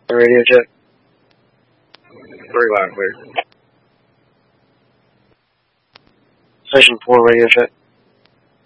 Radio check. 3 loud and clear. Station 4 radio check.